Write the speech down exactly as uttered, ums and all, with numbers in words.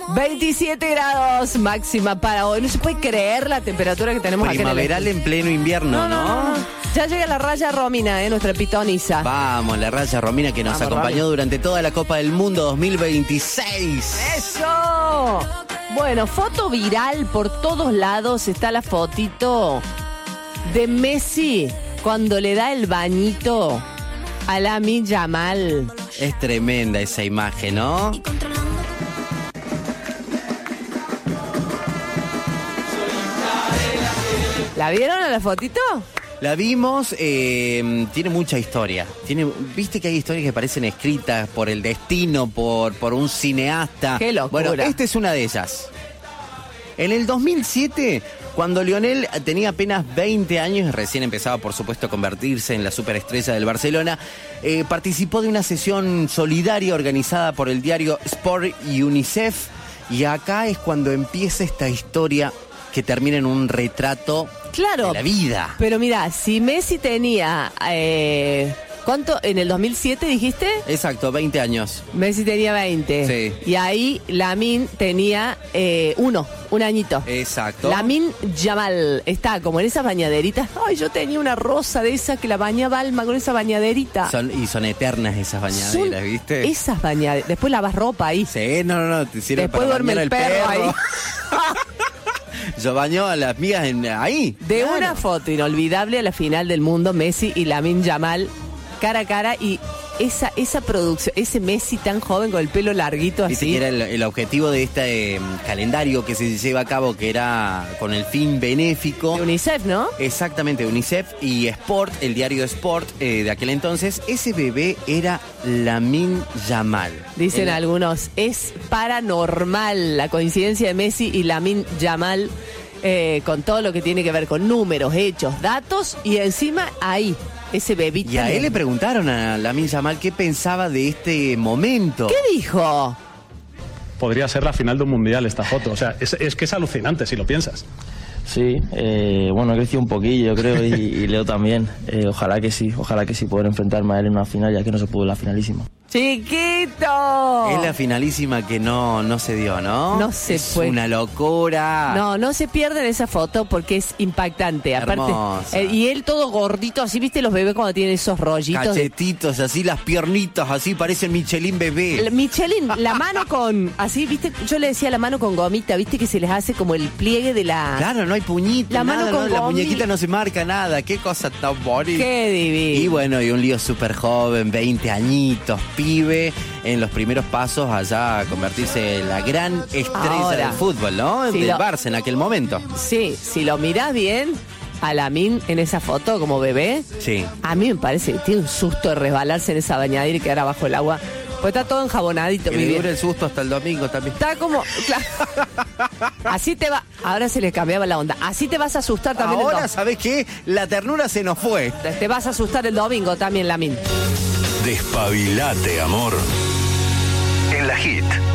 veintisiete grados máxima para hoy. No se puede creer la temperatura que tenemos acá. Primaveral en, en pleno invierno, ¿no? No, no, no. Ya llega la Raya Romina, eh, nuestra pitoniza. Vamos, la Raya Romina que nos Vamos, acompañó Romina. durante toda la Copa del Mundo dos mil veintiséis. ¡Eso! Bueno, foto viral por todos lados. Está la fotito de Messi cuando le da el bañito a Lamine Yamal. Es tremenda esa imagen, ¿no? ¿La vieron a la fotito? La vimos, eh, tiene mucha historia. Tiene, viste que hay historias que parecen escritas por el destino, por, por un cineasta. ¡Qué locura! Bueno, esta es una de ellas. En el dos mil siete, cuando Lionel tenía apenas veinte años y recién empezaba, por supuesto, a convertirse en la superestrella del Barcelona, eh, participó de una sesión solidaria organizada por el diario Sport y UNICEF. Y acá es cuando empieza esta historia que termina en un retrato Claro, de la vida. Pero mira, si Messi tenía... Eh, ¿Cuánto? ¿En el dos mil siete dijiste? Exacto, veinte años. Messi tenía veinte. Sí. Y ahí Lamine tenía eh, uno, un añito. Exacto. Lamine Yamal está como en esas bañaderitas. Ay, yo tenía una rosa de esas que la bañaba Alma con esa bañaderita. Son, y son eternas esas bañaderas, Son ¿viste? Esas bañaderas. Después lavas ropa ahí. Sí, no, no, no, te sirve Después para duerme bañar el al perro ahí. Yo baño a las mías en, ahí. De claro. una foto inolvidable a la final del mundo, Messi y Lamine Yamal cara a cara, y esa esa producción, ese Messi tan joven con el pelo larguito Dice así. que era el, el objetivo de este eh, calendario que se lleva a cabo, que era con el fin benéfico. De UNICEF, ¿no? Exactamente, UNICEF y Sport, el diario Sport eh, de aquel entonces. Ese bebé era Lamine Yamal. Dicen El- algunos, es paranormal la coincidencia de Messi y Lamine Yamal eh, con todo lo que tiene que ver con números, hechos, datos, y encima ahí, ese bebito. Y a él le preguntaron a Lamine Yamal qué pensaba de este momento. ¿Qué dijo? Podría ser la final de un mundial esta foto. O sea, es, es que es alucinante si lo piensas. Sí, eh, bueno, he crecido un poquillo, yo creo, y, y Leo también. Eh, ojalá que sí, ojalá que sí poder enfrentarme a él en una final, ya que no se pudo en la finalísima. ¡Chiquito! Es la finalísima que no, no se dio, ¿no? No se es fue. una locura. No, no se pierden esa foto porque es impactante. Aparte, Hermosa. eh, y él todo gordito, así, ¿viste los bebés cuando tienen esos rollitos? de- Cachetitos, así las piernitas, así parecen Michelin bebé. La- Michelin, la mano con, así, ¿viste? Yo le decía la mano con gomita, ¿viste? Que se les hace como el pliegue de la... Claro, no hay puñito, La nada, mano con ¿no? La gomi. muñequita no se marca nada. Qué cosa tan bonita. ¡Qué divino! Y bueno, y un lío súper joven, veinte añitos, pibe, en los primeros pasos allá a convertirse en la gran estrella Ahora, del fútbol, ¿no? si Del lo- Barça en aquel momento. Sí, si lo mirás bien, a Lamine en esa foto como bebé, Sí. a mí me parece que tiene un susto de resbalarse en esa bañadera y quedar abajo del agua. Pues está todo enjabonadito, Que mi le bien. dure el susto hasta el domingo también. Está como... claro. Así te va... Ahora se le cambiaba la onda. Así te vas a asustar también el Ahora, domingo. ¿sabes qué? La ternura se nos fue. Te vas a asustar el domingo también, Lamine. Despabilate, amor. En la Hit.